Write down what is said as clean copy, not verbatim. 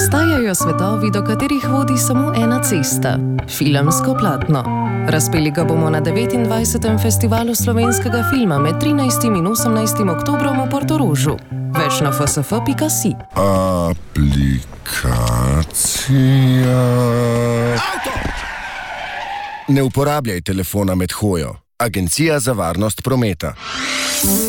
Obstajajo svetovi, do katerih vodi samo ena cesta – filmsko platno. Razpeli ga bomo na 29. festivalu slovenskega filma med 13. in 18. oktobrom v Portorožu. Več na fsf.si. Aplikacija... Ne uporabljaj telefona med hojo. Agencija za varnost prometa.